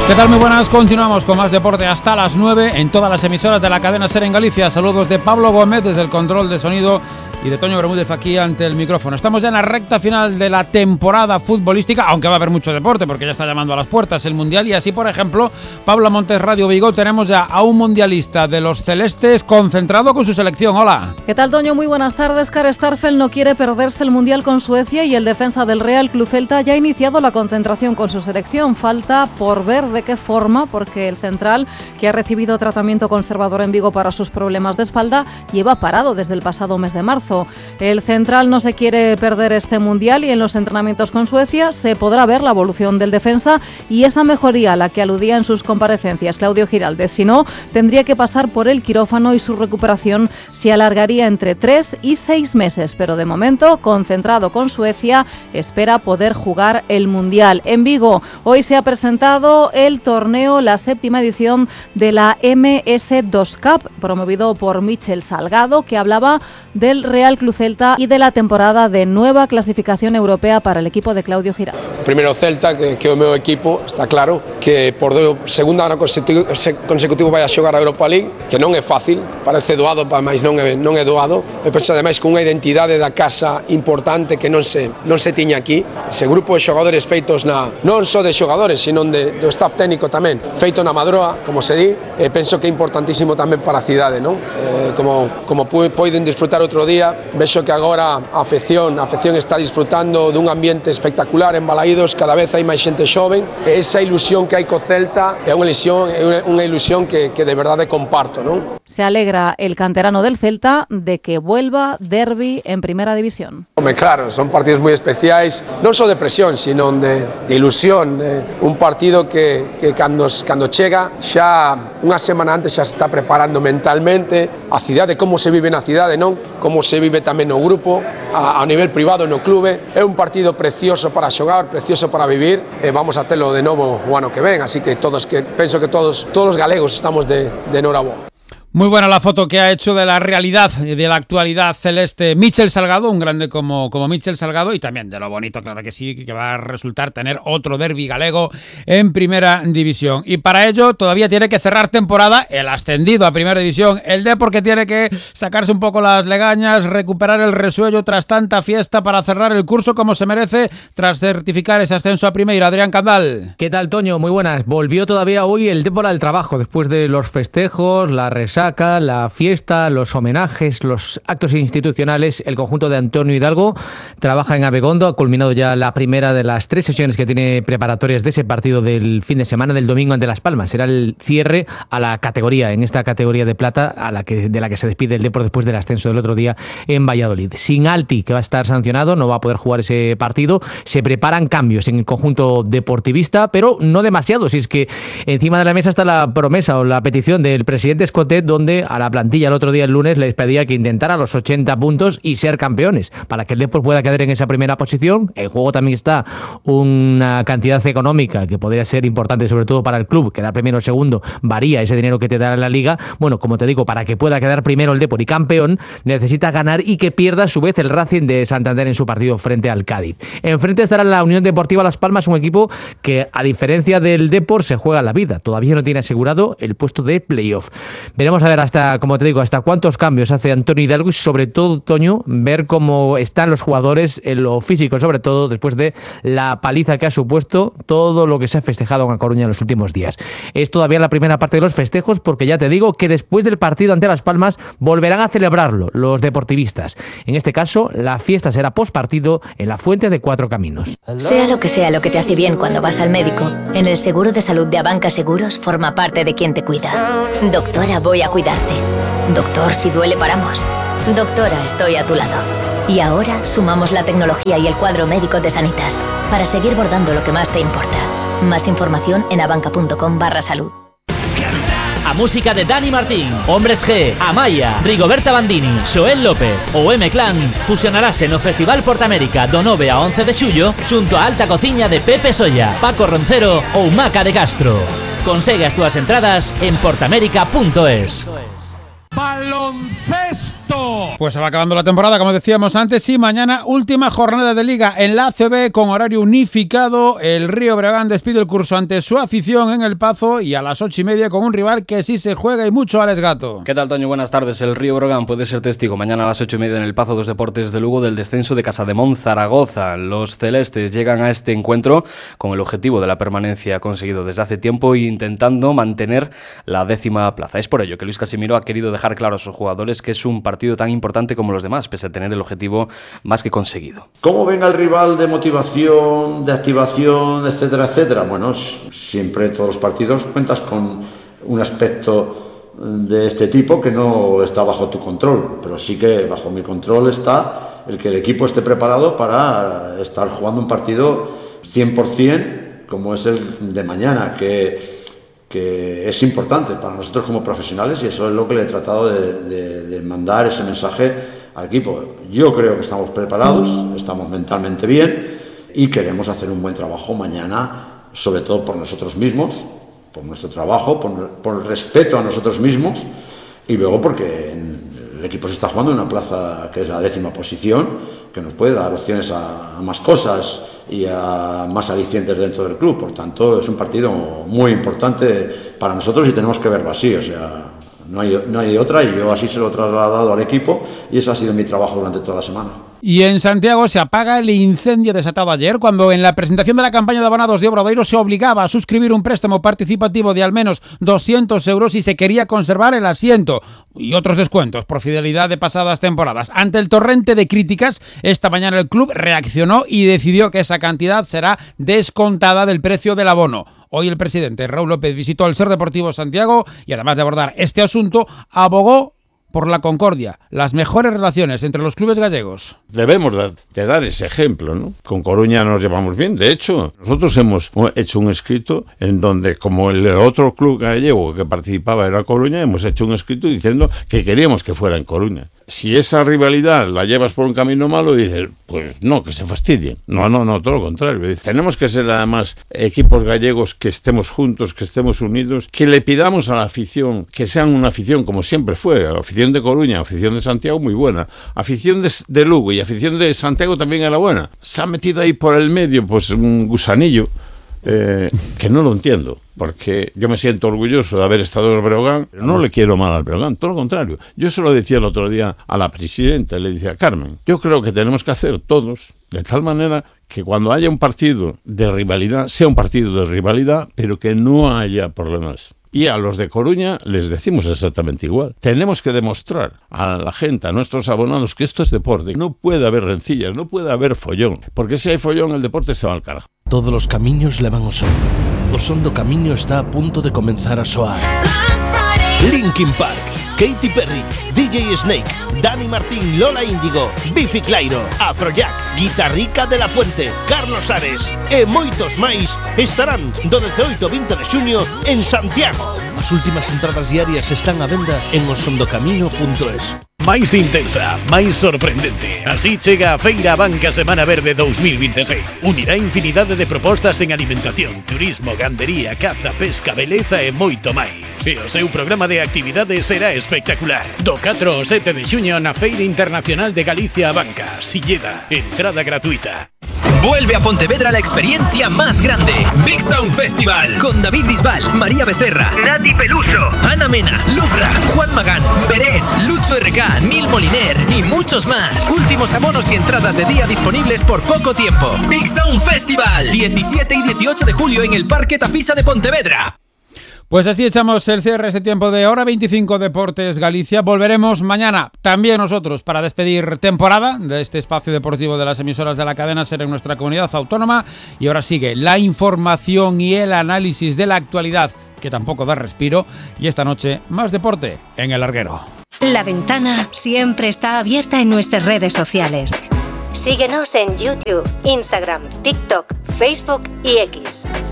¿Qué tal? Muy buenas, continuamos con más deporte hasta las 9 en todas las emisoras de la cadena SER en Galicia. Saludos de Pablo Gómez desde el control de sonido y de Toño Bermúdez aquí ante el micrófono. Estamos ya en la recta final de la temporada futbolística, aunque va a haber mucho deporte porque ya está llamando a las puertas el Mundial. Y así, por ejemplo, Pablo Montes, Radio Vigo, tenemos ya a un mundialista de los celestes concentrado con su selección. Hola. ¿Qué tal, Toño? Muy buenas tardes. Karl Starfelt no quiere perderse el Mundial con Suecia y el defensa del Real Club Celta ya ha iniciado la concentración con su selección. Falta por ver de qué forma, porque el central, que ha recibido tratamiento conservador en Vigo para sus problemas de espalda, lleva parado desde el pasado mes de marzo. El central no se quiere perder este Mundial y en los entrenamientos con Suecia se podrá ver la evolución del defensa y esa mejoría a la que aludía en sus comparecencias Claudio Giraldez. Si no, tendría que pasar por el quirófano y su recuperación se alargaría entre 3 y 6 meses. Pero de momento, concentrado con Suecia, espera poder jugar el Mundial. En Vigo, hoy se ha presentado el torneo, la 7ª edición de la MS2 Cup, promovido por Michel Salgado, que hablaba del Real Club Celta y de la temporada de nueva clasificación europea para el equipo de Claudio Giraldez. Primeiro Celta, que é o meu equipo, está claro que por segunda ano consecutivo vai a xogar a Europa League, que non é fácil, parece doado, mas non é doado. E penso ademais con unha identidade da casa importante que non se tiña aquí. Ese grupo de xogadores feitos non só de xogadores, sino do staff técnico tamén, feito na Madroa, como se di, penso que é importantísimo tamén para a cidade, non? Como poden disfrutar outro día, vexo que agora a afección está disfrutando dun ambiente espectacular en Balaídos, cada vez hai máis xente xoven, e esa ilusión que hai co Celta é unha ilusión que de verdade comparto, non? Se alegra el canterano del Celta de que vuelva derbi en Primera División. Home, claro, son partidos moi especiais, non só de presión, sino de ilusión, un partido que cando chega xa unha semana antes xa se está preparando mentalmente a cidade, como se vive na cidade, non? Como se vive tamén no grupo, a nivel privado no clube. É un partido precioso para xogar, precioso para vivir, e vamos a telo de novo o ano que ven, así que penso que todos os galegos estamos de enhorabuena. Muy buena la foto que ha hecho de la realidad, de la actualidad celeste Michel Salgado, un grande como Michel Salgado, y también de lo bonito, claro que sí, que va a resultar tener otro derbi galego en Primera División. Y para ello todavía tiene que cerrar temporada el ascendido a Primera División, el Depor, que tiene que sacarse un poco las legañas, recuperar el resuello tras tanta fiesta para cerrar el curso como se merece tras certificar ese ascenso a Primera. Adrián Candal. ¿Qué tal, Toño? Muy buenas. Volvió todavía hoy el Depor al trabajo después de los festejos, la resaca, la fiesta, los homenajes, los actos institucionales. El conjunto de Antonio Hidalgo trabaja en Abegondo, ha culminado ya la primera de las 3 sesiones que tiene preparatorias de ese partido del fin de semana del domingo ante Las Palmas. Será el cierre a la categoría, en esta categoría de plata de la que se despide el Depor después del ascenso del otro día en Valladolid. Sin Alti, que va a estar sancionado, no va a poder jugar ese partido. Se preparan cambios en el conjunto deportivista, pero no demasiado, si es que encima de la mesa está la promesa o la petición del presidente Escotet, donde a la plantilla el otro día, el lunes, les pedía que intentara los 80 puntos y ser campeones, para que el Depor pueda quedar en esa primera posición. En juego también está una cantidad económica que podría ser importante, sobre todo para el club, quedar primero o segundo, varía ese dinero que te da la liga. Bueno, como te digo, para que pueda quedar primero el Depor y campeón, necesita ganar y que pierda a su vez el Racing de Santander en su partido frente al Cádiz. Enfrente estará la Unión Deportiva Las Palmas, un equipo que, a diferencia del Depor, se juega la vida. Todavía no tiene asegurado el puesto de playoff. Veremos a ver hasta cuántos cambios hace Antonio Hidalgo y, sobre todo, Toño, ver cómo están los jugadores en lo físico, sobre todo después de la paliza que ha supuesto todo lo que se ha festejado en A Coruña en los últimos días. Es todavía la primera parte de los festejos, porque ya te digo que después del partido ante Las Palmas volverán a celebrarlo los deportivistas. En este caso, la fiesta será postpartido en la Fuente de Cuatro Caminos. Sea lo que te hace bien cuando vas al médico, en el seguro de salud de Abanca Seguros forma parte de quien te cuida. Doctora, voy a cuidarte. Doctor, si duele paramos. Doctora, estoy a tu lado. Y ahora sumamos la tecnología y el cuadro médico de Sanitas para seguir bordando lo que más te importa. Más información en abanca.com/salud. A música de Dani Martín, Hombres G, Amaya, Rigoberta Bandini, Xoel López ou M-Clan fusionarase no Festival Portamérica do 9 a 11 de xullo xunto a Alta Cociña de Pepe Solla, Paco Roncero ou Maca de Castro. Consegue as túas entradas en portamérica.es. Baloncesto. directo. Pues se va acabando la temporada, como decíamos antes, y mañana última jornada de Liga en la ACB con horario unificado. El Río Breogán despide el curso ante su afición en El Pazo y a las 8:30 con un rival que sí se juega y mucho. Alex Gato. ¿Qué tal, Toño? Buenas tardes. El Río Breogán puede ser testigo mañana a las 8:30 en El Pazo dos Deportes de Lugo del descenso de Casademont Zaragoza. Los celestes llegan a este encuentro con el objetivo de la permanencia conseguido desde hace tiempo e intentando mantener la 10ª plaza. Es por ello que Luis Casimiro ha querido dejar claro a sus jugadores que es un partido tan importante como los demás, pese a tener el objetivo más que conseguido. ¿Cómo ven al rival de motivación, de activación, etcétera, etcétera? Bueno, siempre todos los partidos cuentas con un aspecto de este tipo que no está bajo tu control, pero sí que bajo mi control está el que el equipo esté preparado para estar jugando un partido 100% como es el de mañana, que es importante para nosotros como profesionales, y eso es lo que le he tratado de mandar ese mensaje al equipo. Yo creo que estamos preparados, estamos mentalmente bien y queremos hacer un buen trabajo mañana, sobre todo por nosotros mismos, por nuestro trabajo, por el respeto a nosotros mismos, y luego porque el equipo se está jugando en una plaza que es la 10ª posición, que nos puede dar opciones a más cosas y a más alicientes dentro del club. Por tanto, es un partido muy importante para nosotros y tenemos que verlo así, o sea, no hay otra, y yo así se lo he trasladado al equipo y ese ha sido mi trabajo durante toda la semana. Y en Santiago se apaga el incendio desatado ayer cuando en la presentación de la campaña de abonados de Obradoiro se obligaba a suscribir un préstamo participativo de al menos 200 euros si se quería conservar el asiento y otros descuentos por fidelidad de pasadas temporadas. Ante el torrente de críticas, esta mañana el club reaccionó y decidió que esa cantidad será descontada del precio del abono. Hoy el presidente Raúl López visitó el Ser Deportivo Santiago y además de abordar este asunto, abogó por la concordia, las mejores relaciones entre los clubes gallegos. Debemos de dar ese ejemplo, ¿no? Con Coruña nos llevamos bien. De hecho, nosotros hemos hecho un escrito en donde, como el otro club gallego que participaba era Coruña, hemos hecho un escrito diciendo que queríamos que fuera en Coruña. Si esa rivalidad la llevas por un camino malo, dices, pues no, que se fastidien. No, todo lo contrario. Tenemos que ser además equipos gallegos que estemos juntos, que estemos unidos, que le pidamos a la afición que sean una afición como siempre fue, afición de Coruña, afición de Santiago muy buena, afición de Lugo y afición de Santiago también era buena. Se ha metido ahí por el medio pues un gusanillo que no lo entiendo, porque yo me siento orgulloso de haber estado en el Breogán, pero no le quiero mal al Breogán, todo lo contrario. Yo se lo decía el otro día a la presidenta, le decía, Carmen, yo creo que tenemos que hacer todos de tal manera que cuando haya un partido de rivalidad, sea un partido de rivalidad, pero que no haya problemas. Y a los de Coruña les decimos exactamente igual. Tenemos que demostrar a la gente, a nuestros abonados, que esto es deporte. No puede haber rencillas, no puede haber follón, porque si hay follón el deporte se va al carajo. Todos los camiños levan ao Son. O son do camiño está a punto de comenzar a soar. Linkin Park, Katy Perry, DJ Snake, Dani Martín, Lola Índigo, Bifi Clyro, Afrojack, Guitarrica de la Fuente, Carlos Ares e moitos máis estarán do 18 ao 20 de xuño en Santiago. As últimas entradas diarias están á venda en osondocamino.es. Máis intensa, máis sorprendente. Así chega a Feira Banca Semana Verde 2026. Unirá infinidade de propostas en alimentación, turismo, gandería, caza, pesca, beleza e moito máis. E o seu programa de actividades será espectacular. Do 4 ao 7 de xuño na Feira Internacional de Galicia Banca, Silleda, entrada gratuita. Vuelve a Pontevedra la experiencia más grande. Big Sound Festival. Con David Bisbal, María Becerra, Nati Peluso, Ana Mena, Lubra, Juan Magán, Beret, Lucho RK, Nil Moliner y muchos más. Últimos abonos y entradas de día disponibles por poco tiempo. Big Sound Festival. 17 y 18 de julio en el Parque Tafisa de Pontevedra. Pues así echamos el cierre ese tiempo de Hora 25 Deportes Galicia. Volveremos mañana también nosotros para despedir temporada de este espacio deportivo de las emisoras de la cadena SER en nuestra comunidad autónoma. Y ahora sigue la información y el análisis de la actualidad, que tampoco da respiro. Y esta noche, más deporte en El Larguero. La ventana siempre está abierta en nuestras redes sociales. Síguenos en YouTube, Instagram, TikTok, Facebook y X.